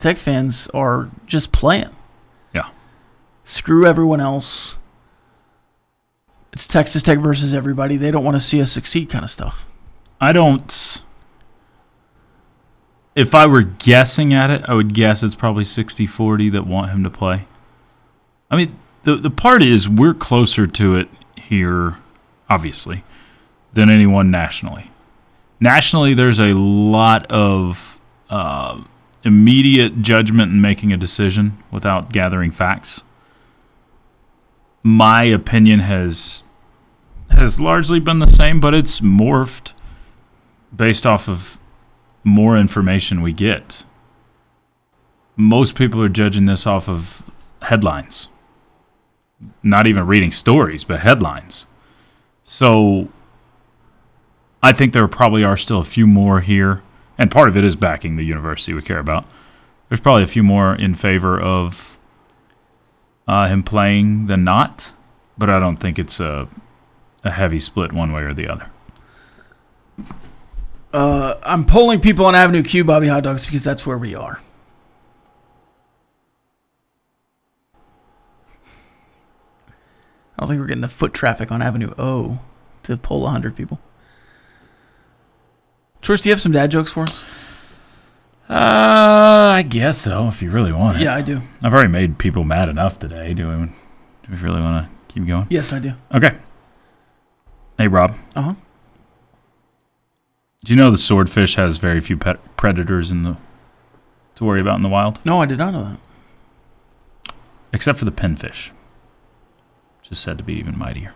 Tech fans are just playing. Yeah. Screw everyone else. It's Texas Tech versus everybody. They don't want to see us succeed kind of stuff. I don't... If I were guessing at it, I would guess it's probably 60-40 that want him to play. I mean, the part is we're closer to it here, obviously, than anyone nationally. Nationally, there's a lot of immediate judgment and making a decision without gathering facts. My opinion has largely been the same, but it's morphed based off of more information we get. Most people are judging this off of headlines. Not even reading stories, but headlines. So I think there probably are still a few more here, and part of it is backing the university we care about. There's probably a few more in favor of him playing than not, but I don't think it's a heavy split one way or the other. I'm polling people on Avenue Q, Bobby Hot Dogs, because that's where we are. I don't think we're getting the foot traffic on Avenue O to poll 100 people. Troyce, do you have some dad jokes for us? I guess so, if you really want it. Yeah, I do. I've already made people mad enough today. Do we really want to keep going? Yes, I do. Okay. Hey, Rob. Uh-huh. Do you know the swordfish has very few predators to worry about in the wild? No, I did not know that. Except for the pinfish, which is said to be even mightier.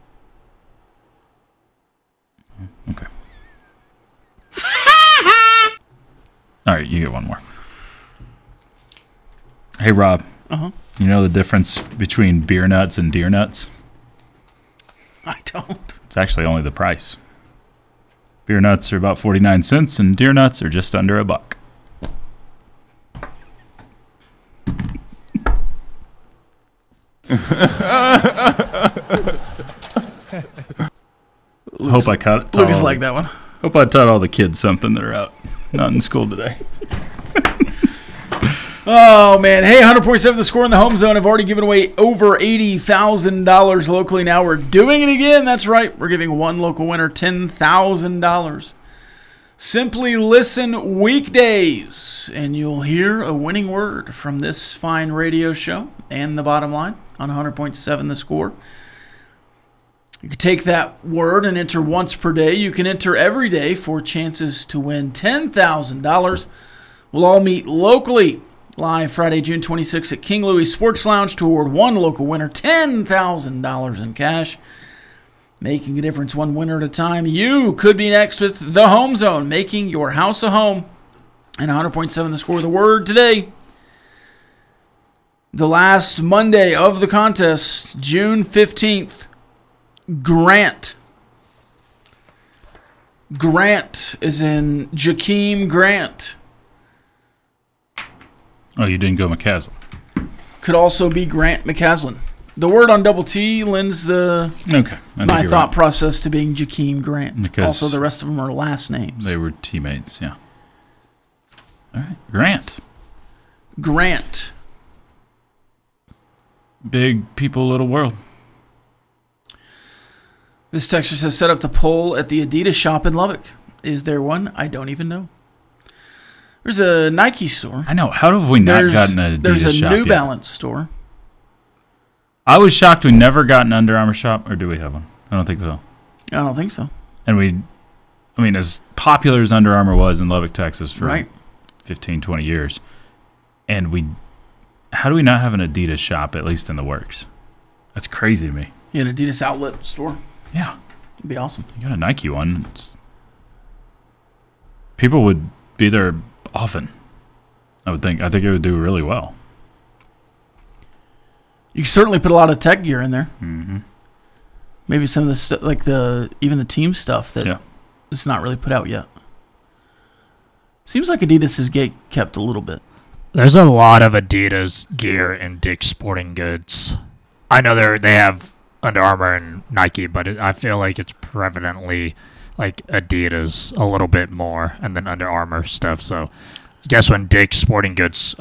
Okay. All right, you get one more. Hey, Rob. Uh-huh. You know the difference between beer nuts and deer nuts? I don't. It's actually only the price. Beer nuts are about 49 cents, and deer nuts are just under $1. Hope I caught Lucas like that one. Hope I taught all the kids something that are out not in school today. Oh, man. Hey, 100.7 The Score in the Home Zone have already given away over $80,000 locally. Now we're doing it again. That's right. We're giving one local winner $10,000. Simply listen weekdays, and you'll hear a winning word from this fine radio show and the bottom line on 100.7 The Score. You can take that word and enter once per day. You can enter every day for chances to win $10,000. We'll all meet locally live Friday, June 26th at King Louis Sports Lounge to award one local winner $10,000 in cash. Making a difference one winner at a time. You could be next with the Home Zone, making your house a home. And 100.7 The Score. The word today, the last Monday of the contest, June 15th, Grant. Grant is in Jakeem Grant. Oh, you didn't go McCaslin. Could also be Grant McCaslin. The word on double T lends my thought process to being Jakeem Grant. Because also, the rest of them are last names. They were teammates, yeah. All right, Grant. Grant. Big people, little world. This texter has set up the poll at the Adidas shop in Lubbock. Is there one? I don't even know. There's a Nike store. I know. How have we not gotten an Adidas shop There's a yet? New Balance store. I was shocked we never got an Under Armour shop, or do we have one? I don't think so. I don't think so. And as popular as Under Armour was in Lubbock, Texas for 15, 20 years, and how do we not have an Adidas shop, at least in the works? That's crazy to me. Yeah, an Adidas outlet store. Yeah. It'd be awesome. You got a Nike one. People would be there often, I would think. I think it would do really well. You can certainly put a lot of tech gear in there. Mm-hmm. Maybe some of the stuff, like even the team stuff that is not really put out yet. Seems like Adidas is kept a little bit. There's a lot of Adidas gear in Dick's Sporting Goods. I know they have Under Armour and Nike, but I feel like it's prevalently like Adidas a little bit more, and then Under Armour stuff. So guess when Dick's Sporting Goods